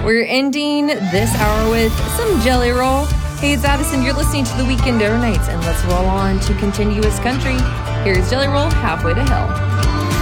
We're ending this hour with some Jelly Roll. Hey, it's Addison. You're listening to The Weekend Overnights, and let's roll on to continuous country. Here's Jelly Roll, Halfway to Hell.